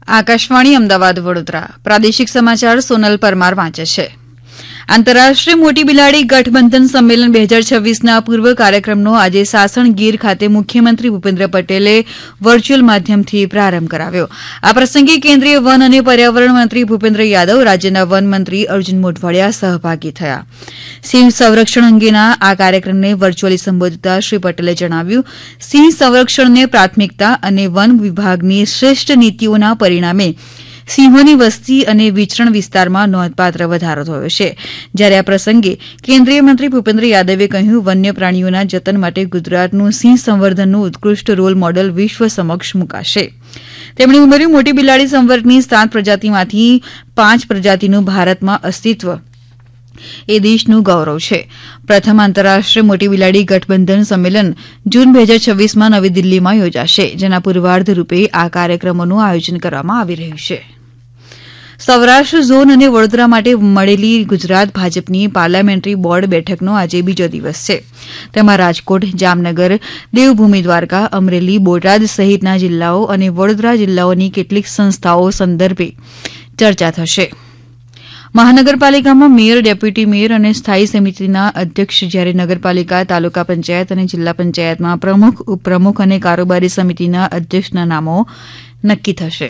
આકાશવાણી અમદાવાદ વડોદરા પ્રાદેશિક સમાચાર સોનલ પરમાર વાંચે છે. આંતરરાષ્ટ્રીય મોટી બિલાડી ગઠબંધન સંમેલન 2026ના પૂર્વ કાર્યક્રમનો આજે સાસણ ગીર ખાતે મુખ્યમંત્રી ભૂપેન્દ્ર પટેલે વર્ચ્યુઅલ માધ્યમથી પ્રારંભ કરાવ્યો. આ પ્રસંગે કેન્દ્રીય વન અને પર્યાવરણ મંત્રી ભૂપેન્દ્ર યાદવ, રાજ્યના વન મંત્રી અર્જુન મોઢવાડિયા સહભાગી થયા. સિંહ સંરક્ષણ અંગેના આ કાર્યક્રમને વર્ચ્યુઅલી સંબોધતા શ્રી પટેલે જણાવ્યું, સિંહ સંરક્ષણને પ્રાથમિકતા અને વન વિભાગની શ્રેષ્ઠ નીતિઓના પરિણામે સિંહોની વસ્તી અને વિચરણ વિસ્તારમાં નોંધપાત્ર વધારો થયો છે. જ્યારે આ પ્રસંગે કેન્દ્રીય મંત્રી ભૂપેન્દ્ર યાદવે કહ્યું, વન્ય પ્રાણીઓના જતન માટે ગુજરાતનું સિંહ સંવર્ધનનું ઉત્કૃષ્ટ રોલ મોડલ વિશ્વ સમક્ષ મુકાશે. તેમણે ઉમેર્યું, મોટી બિલાડી સંવર્ગની 7 પ્રજાતિમાંથી 5 પ્રજાતિનું ભારતમાં અસ્તિત્વ એ દેશનું ગૌરવ છે. પ્રથમ આંતરરાષ્ટ્રીય મોટી બિલાડી ગઠબંધન સંમેલન જૂન 2026માં નવી દિલ્હીમાં યોજાશે, જેના પૂર્વાર્ધ રૂપે આ કાર્યક્રમોનું આયોજન કરવામાં આવી રહ્યું છે. સૌરાષ્ટ્ર ઝોન અને વડોદરા માટે મળેલી ગુજરાત ભાજપની પાર્લામેન્ટરી બોર્ડ બેઠકનો આજે બીજો દિવસ છે. તેમાં રાજકોટ, જામનગર, દેવભૂમિ દ્વારકા, અમરેલી, બોટાદ સહિતના જિલ્લાઓ અને વડોદરા જિલ્લાઓની કેટલીક સંસ્થાઓ સંદર્ભે ચર્ચા થશે. મહાનગરપાલિકામાં મેયર, ડેપ્યુટી મેયર અને સ્થાયી સમિતિના અધ્યક્ષ, જ્યારે નગરપાલિકા, તાલુકા પંચાયત અને જિલ્લા પંચાયતમાં પ્રમુખ, ઉપપ્રમુખ અને કારોબારી સમિતિના અધ્યક્ષના નામો નક્કી થશે.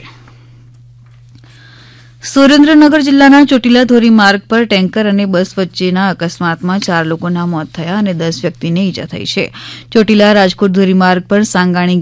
સુરેન્દ્રનગર જિલ્લાના ચોટીલા ધોરીમાર્ગ પર ટેન્કર અને બસ વચ્ચેના અકસ્માતમાં 4 લોકોના મોત થયા અને 10 વ્યક્તિને ઇજા થઈ છે. ચોટીલા રાજકોટ ધોરીમાર્ગ પર સાંગાણી